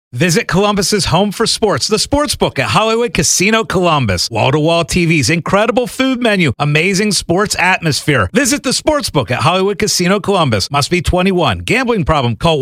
Visit Columbus's home for sports, the Sportsbook at Hollywood Casino Columbus. Wall-to-wall TVs, incredible food menu, amazing sports atmosphere. Visit the Sportsbook at Hollywood Casino Columbus. Must be 21. Gambling problem? Call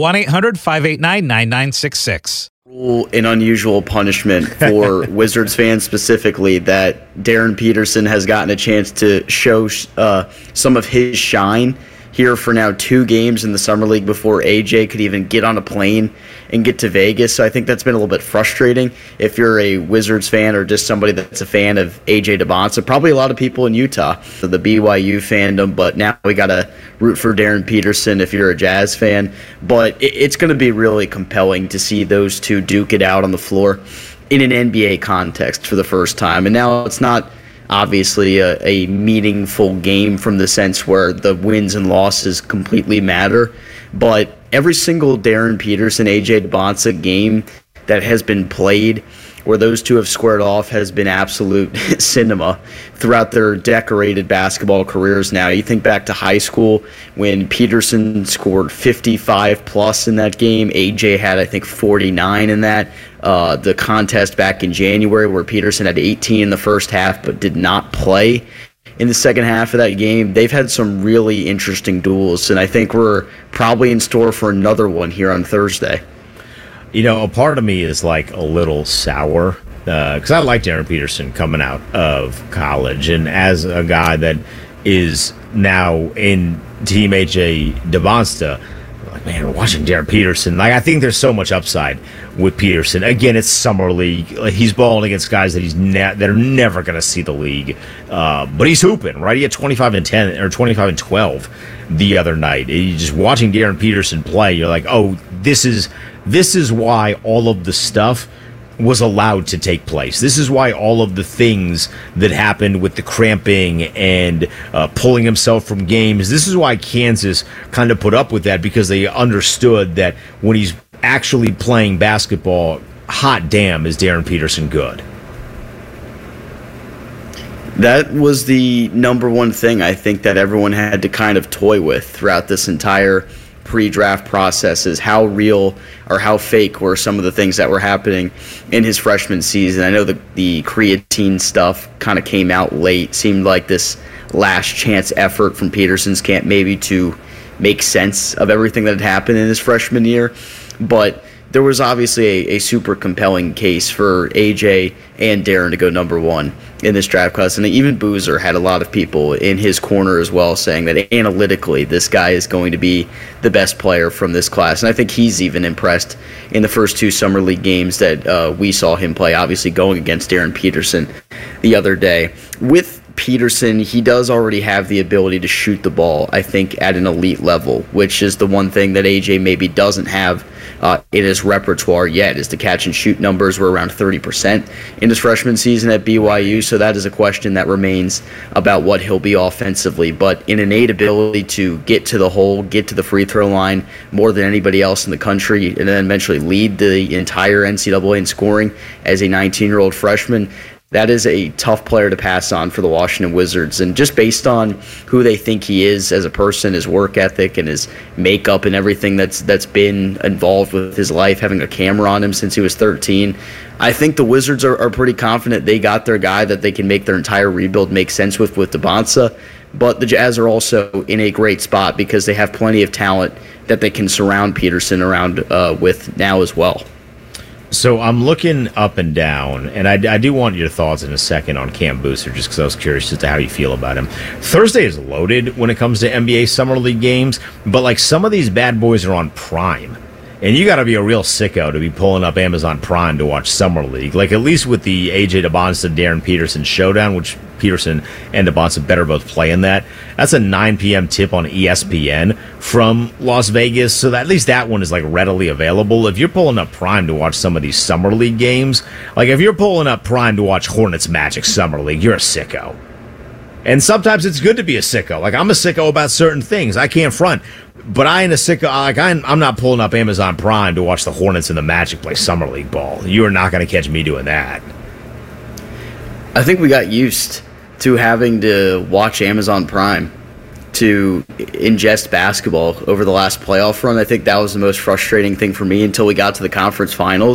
1-800-589-9966. An unusual punishment for Wizards fans specifically that Darren Peterson has gotten a chance to show some of his shine here for now 2 games in the Summer League before AJ could even get on a plane and get to Vegas. So I think that's been a little bit frustrating if you're a Wizards fan or just somebody that's a fan of AJ DeBonsa. Probably a lot of people in Utah for the BYU fandom, but now we got to root for Darren Peterson if you're a Jazz fan. But it's going to be really compelling to see those two duke it out on the floor in an NBA context for the first time. And now it's not obviously a meaningful game from the sense where the wins and losses completely matter, but every single Darren Peterson, AJ DeBonsa game that has been played where those two have squared off has been absolute cinema throughout their decorated basketball careers now. You think back to high school when Peterson scored 55 plus in that game. AJ had, I think, 49 in that. The contest back in January where Peterson had 18 in the first half but did not play in the second half of that game. They've had some really interesting duels, and I think we're probably in store for another one here on Thursday. You know, a part of me is like a little sour because I like Darren Peterson coming out of college, and as a guy that is now in Team AJ DeBonsa, like, man, watching Darren Peterson, like, I think there's so much upside with Peterson. Again, it's Summer League. Like, he's balling against guys that that are never going to see the league, but he's hooping, right? He had 25 and 10 or 25 and 12 the other night. You just watching Darren Peterson play, you're like, oh, this is why all of the stuff was allowed to take place. This is why all of the things that happened with the cramping and pulling himself from games, this is why Kansas kind of put up with that, because they understood that when he's actually playing basketball, hot damn, is Darren Peterson good. That was the number one thing I think that everyone had to kind of toy with throughout this entire pre-draft process, is how real or how fake were some of the things that were happening in his freshman season. I know the creatine stuff kind of came out late, seemed like this last chance effort from Peterson's camp maybe to make sense of everything that had happened in his freshman year, but there was obviously a super compelling case for AJ and Darren to go number one in this draft class. And even Boozer had a lot of people in his corner as well saying that analytically this guy is going to be the best player from this class. And I think he's even impressed in the first 2 Summer League games that we saw him play, obviously going against Darren Peterson the other day. With Peterson, he does already have the ability to shoot the ball, I think, at an elite level, which is the one thing that AJ maybe doesn't have in his repertoire yet, is the catch and shoot numbers were around 30% in his freshman season at BYU, so that is a question that remains about what he'll be offensively. But an innate ability to get to the hole, get to the free throw line more than anybody else in the country, and then eventually lead the entire NCAA in scoring as a 19-year-old freshman, that is a tough player to pass on for the Washington Wizards. And just based on who they think he is as a person, his work ethic and his makeup and everything that's been involved with his life, having a camera on him since he was 13, I think the Wizards are pretty confident they got their guy that they can make their entire rebuild make sense with DeBonsa. But the Jazz are also in a great spot because they have plenty of talent that they can surround Peterson around with now as well. So I'm looking up and down, and I do want your thoughts in a second on Cam Booster, just because I was curious as to how you feel about him. Thursday is loaded when it comes to NBA Summer League games, but like some of these bad boys are on Prime. And you got to be a real sicko to be pulling up Amazon Prime to watch Summer League. Like, at least with the AJ DeBonsa, Darren Peterson showdown, which Peterson and DeBonsa better both play in that. That's a 9 p.m. tip on ESPN from Las Vegas, so that, at least that one is, like, readily available. If you're pulling up Prime to watch some of these Summer League games, like, if you're pulling up Prime to watch Hornets Magic Summer League, you're a sicko. And sometimes it's good to be a sicko. Like, I'm a sicko about certain things. I can't front. But I ain't a sicko. Like, I'm not pulling up Amazon Prime to watch the Hornets and the Magic play Summer League ball. You are not going to catch me doing that. I think we got used to having to watch Amazon Prime to ingest basketball over the last playoff run. I think that was the most frustrating thing for me until we got to the conference finals.